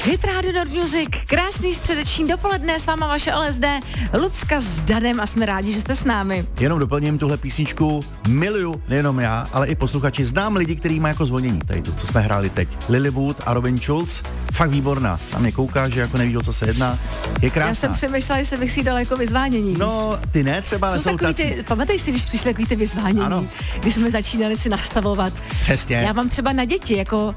Hit Radio Nord Music, krásný středeční dopoledne, s váma vaše LSD, Lucka s Danem a jsme rádi, že jste s námi. Jenom doplním tuhle písničku, miluju nejenom já, ale i posluchači. Znám lidi, který má jako zvonění, tady to, co jsme hráli teď. Lilywood a Robin Schulz, fakt výborná. Tam mě kouká, že jako neví, o co se jedná. Je krásná. Já jsem přemýšlela, jestli bych si dala jako vyzvánění. No, ty ne třeba, ale jsou tací. Pamatuješ si, když přišly takový ty vyzvánění, ano. Když jsme začínali si nastavovat. Přesně. Já mám třeba na děti, jako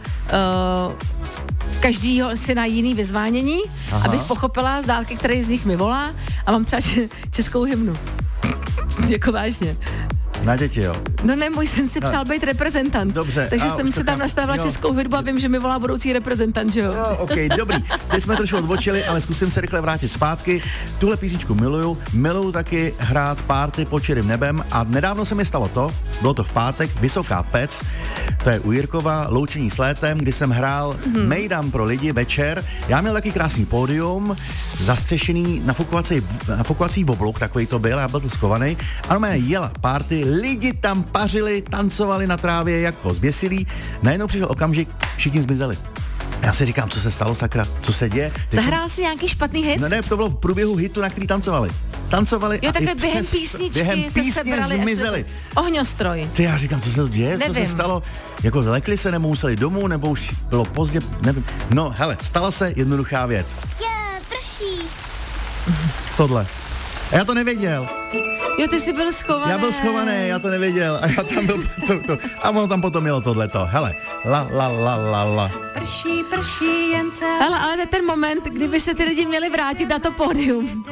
každýho si na jiný vyzvánění, abych pochopila z dálky, který z nich mi volá, a mám třeba českou hymnu. Jako vážně. Na děti, jo. No ne, můj syn si přál být reprezentant. Dobře. Takže jsem si tam nastavila českou hudbu a vím, že mi volá budoucí reprezentant, že jo? OK, dobrý. Teď jsme trošku odbočili, ale zkusím se rychle vrátit zpátky. Tuhle písničku miluju taky hrát Party pod širým nebem a nedávno se mi stalo to, bylo to v pátek, Vysoká Pec, to je u Jirkova, Loučení s létem, kdy jsem hrál Mejdam pro lidi večer. Já měl taky krásný pódium, zastřešený nafukovací obluk, takový to byl, já byl tu schovaný. Ano, jela party, lidi tam pařili, tancovali na trávě jako zběsilí. Najednou přišel okamžik, všichni zmizeli. Já si říkám, co se stalo, sakra, co se děje? Zahrál si nějaký špatný hit? No ne, to bylo v průběhu hitu, na který tancovali. Jo, takhle během písničky se zmizeli. Ohňostroj. Ty, já říkám, co se to děje, nevím. Co se stalo? Jako zlekli se, nebo museli domů, nebo už bylo pozdě, nevím. No, hele, stala se jednoduchá věc. Prší. Tohle. A já to nevěděl. Jo, ty jsi byl schovaný. Já byl schovaný, já to nevěděl. A já tam byl a ono tam potom mělo tohleto. Hele, la. Prší, jen se. Hele, ale to je ten moment, kdyby se ty lidi měli vrátit na to pódium.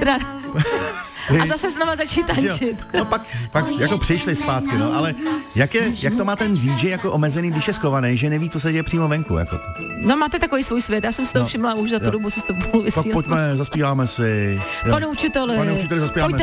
A zase znova začít tančit. No pak jako přišli zpátky, no, ale jak to má ten DJ jako omezený, když je schovaný, že neví, co se děje přímo venku, jako to. No máte takový svůj svět, já jsem si to všimla už za tu dobu, co jste spolu vysílali. Tak pojďme, zaspíváme si. Pane učiteli, zaspíváme